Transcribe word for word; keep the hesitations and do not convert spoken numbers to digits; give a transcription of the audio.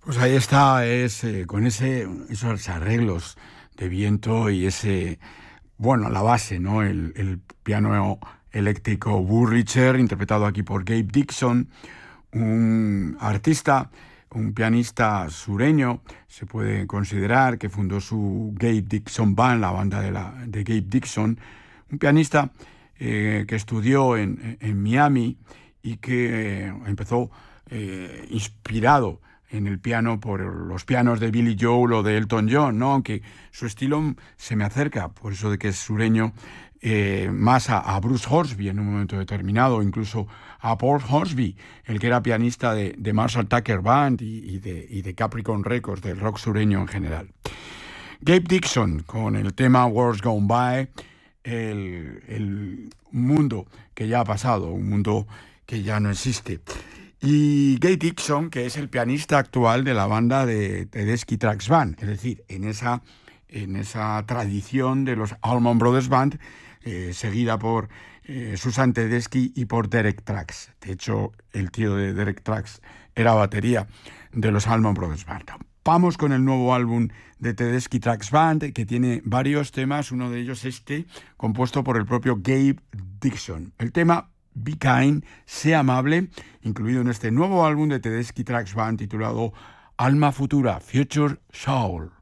Pues ahí está, es, eh, con ese, esos arreglos de viento y ese, bueno, la base, ¿no? El, el piano eléctrico Wurlitzer, interpretado aquí por Gabe Dixon, un artista, un pianista sureño, se puede considerar, que fundó su Gabe Dixon Band, la banda de, la, de Gabe Dixon, un pianista eh, que estudió en, en Miami y que eh, empezó eh, inspirado en el piano por los pianos de Billy Joel o de Elton John, ¿no? Aunque su estilo se me acerca, por eso de que es sureño, eh, más a, a Bruce Hornsby en un momento determinado, incluso a Paul Hornsby, el que era pianista de, de Marshall Tucker Band y, y, de, y de Capricorn Records, del rock sureño en general. Gabe Dixon con el tema World's Gone By, el, el mundo que ya ha pasado, un mundo que ya no existe. Y Gabe Dixon, que es el pianista actual de la banda de Tedeschi Trucks Band, es decir, en esa, en esa tradición de los Allman Brothers Band, eh, seguida por eh, Susan Tedeschi y por Derek Trucks. De hecho, el tío de Derek Trucks era batería de los Allman Brothers Band. Vamos con el nuevo álbum de Tedeschi Trucks Band, que tiene varios temas, uno de ellos este, compuesto por el propio Gabe Dixon. El tema Be Kind, sea amable, incluido en este nuevo álbum de Tedeschi Trucks Band titulado Alma Futura, Future Soul.